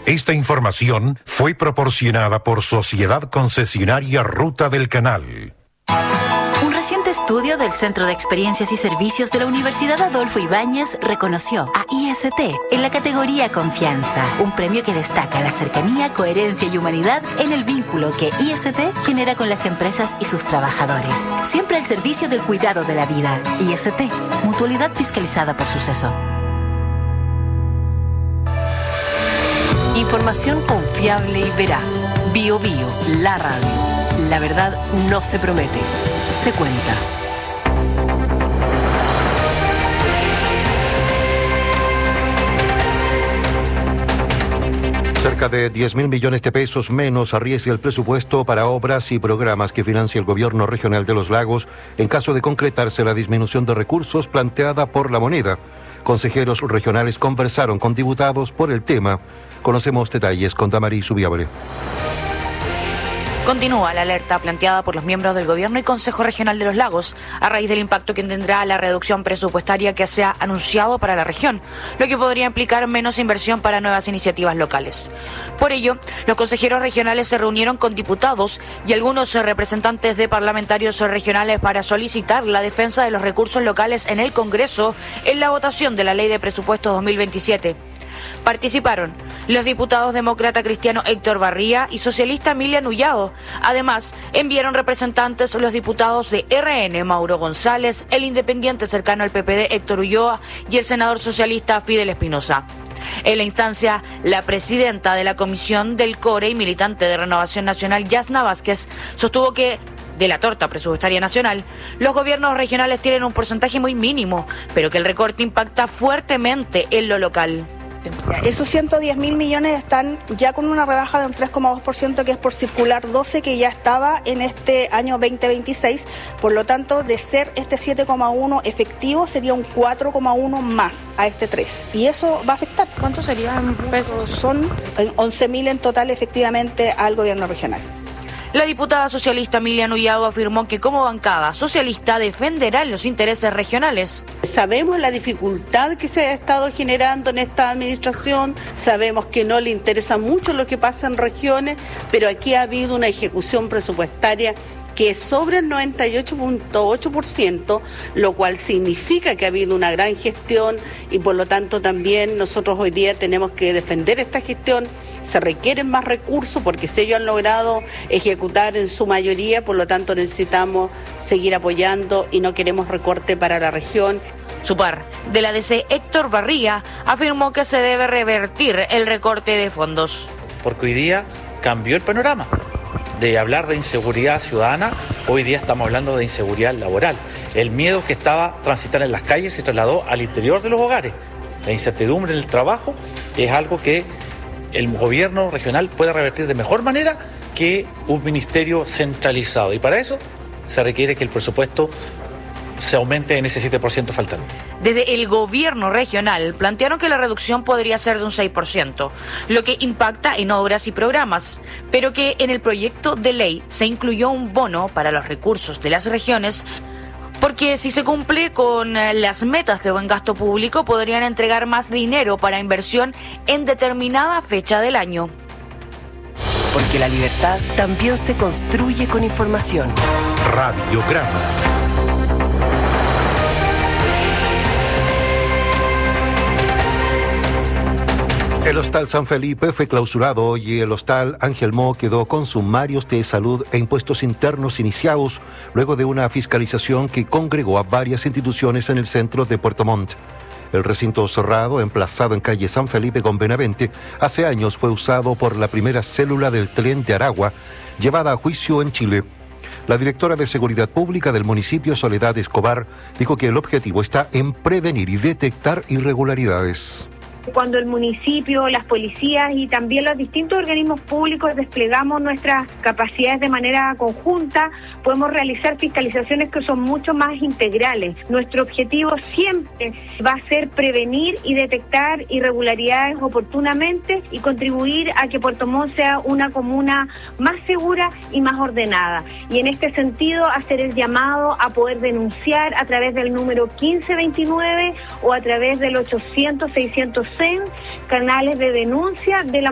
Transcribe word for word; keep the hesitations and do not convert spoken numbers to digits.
Esta información fue proporcionada por Sociedad Concesionaria Ruta del Canal. Un reciente estudio del Centro de Experiencias y Servicios de la Universidad Adolfo Ibáñez reconoció a I S T en la categoría Confianza, un premio que destaca la cercanía, coherencia y humanidad en el vínculo que I S T genera con las empresas y sus trabajadores. Siempre al servicio del cuidado de la vida. I S T, mutualidad fiscalizada por Suceso. Información confiable y veraz. Bio Bio, la radio. La verdad no se promete, se cuenta. Cerca de diez mil millones de pesos menos arriesga el presupuesto para obras y programas que financia el gobierno regional de Los Lagos en caso de concretarse la disminución de recursos planteada por la moneda. Consejeros regionales conversaron con diputados por el tema. Conocemos detalles con Damaris Subiabre. Continúa la alerta planteada por los miembros del Gobierno y Consejo Regional de Los Lagos a raíz del impacto que tendrá la reducción presupuestaria que se ha anunciado para la región, lo que podría implicar menos inversión para nuevas iniciativas locales. Por ello, los consejeros regionales se reunieron con diputados y algunos representantes de parlamentarios regionales para solicitar la defensa de los recursos locales en el Congreso en la votación de la Ley de Presupuestos dos mil veintisiete. Participaron los diputados demócrata cristiano Héctor Barría y socialista Emilia Nullado. Además, enviaron representantes los diputados de R N Mauro González, el independiente cercano al P P D Héctor Ulloa y el senador socialista Fidel Espinosa. En la instancia, la presidenta de la Comisión del CORE y militante de Renovación Nacional, Yasna Vázquez, sostuvo que de la torta presupuestaria nacional, los gobiernos regionales tienen un porcentaje muy mínimo, pero que el recorte impacta fuertemente en lo local. Esos ciento diez mil millones están ya con una rebaja de un tres coma dos por ciento que es por circular doce que ya estaba en este año veinte veintiséis, por lo tanto de ser este siete coma uno efectivo sería un cuatro coma uno más a este tres y eso va a afectar. ¿Cuánto serían pesos? Son once mil en total efectivamente al gobierno regional. La diputada socialista Emilia Nullado afirmó que como bancada socialista defenderá los intereses regionales. Sabemos la dificultad que se ha estado generando en esta administración, sabemos que no le interesa mucho lo que pasa en regiones, pero aquí ha habido una ejecución presupuestaria que es sobre el noventa y ocho punto ocho por ciento, lo cual significa que ha habido una gran gestión y por lo tanto también nosotros hoy día tenemos que defender esta gestión. Se requieren más recursos porque si ellos han logrado ejecutar en su mayoría, por lo tanto necesitamos seguir apoyando y no queremos recorte para la región. Su par de la D C, Héctor Barría, afirmó que se debe revertir el recorte de fondos. Porque hoy día cambió el panorama. De hablar de inseguridad ciudadana, hoy día estamos hablando de inseguridad laboral. El miedo que estaba transitar en las calles se trasladó al interior de los hogares. La incertidumbre en el trabajo es algo que el gobierno regional puede revertir de mejor manera que un ministerio centralizado. Y para eso se requiere que el presupuesto se aumente en ese siete por ciento faltante. Desde el gobierno regional plantearon que la reducción podría ser de un seis por ciento, lo que impacta en obras y programas, pero que en el proyecto de ley se incluyó un bono para los recursos de las regiones, porque si se cumple con las metas de buen gasto público podrían entregar más dinero para inversión en determinada fecha del año. Porque la libertad también se construye con información. Radiograma. El Hostal San Felipe fue clausurado hoy y el Hostal Ángel Mo quedó con sumarios de salud e impuestos internos iniciados luego de una fiscalización que congregó a varias instituciones en el centro de Puerto Montt. El recinto cerrado, emplazado en calle San Felipe con Benavente, hace años fue usado por la primera célula del tren de Aragua, llevada a juicio en Chile. La directora de Seguridad Pública del municipio, Soledad Escobar, dijo que el objetivo está en prevenir y detectar irregularidades. Cuando el municipio, las policías y también los distintos organismos públicos desplegamos nuestras capacidades de manera conjunta, podemos realizar fiscalizaciones que son mucho más integrales. Nuestro objetivo siempre va a ser prevenir y detectar irregularidades oportunamente y contribuir a que Puerto Montt sea una comuna más segura y más ordenada. Y en este sentido, hacer el llamado a poder denunciar a través del número quince veintinueve o a través del ochocientos seiscientos canales de denuncia de la